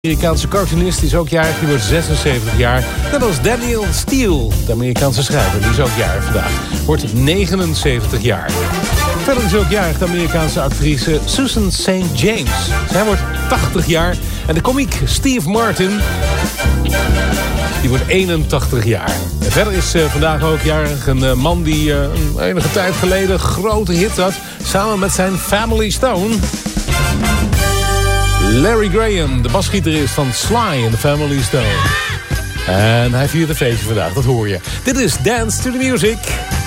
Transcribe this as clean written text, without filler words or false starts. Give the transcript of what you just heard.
Amerikaanse cartoonist is ook jarig, die wordt 76 jaar. Net als Danielle Steel, de Amerikaanse schrijver, die is ook jarig vandaag. Wordt 79 jaar. Verder is ook jarig de Amerikaanse actrice Susan St. James. Zij wordt 80 jaar. En de komiek Steve Martin, die wordt 81 jaar. En verder is vandaag ook jarig een man die enige tijd geleden grote hit had, samen met zijn Family Stone. Larry Graham, de basgitarist van Sly in The Family Stone. En hij viert een feestje vandaag, dat hoor je. Dit is Dance to the Music.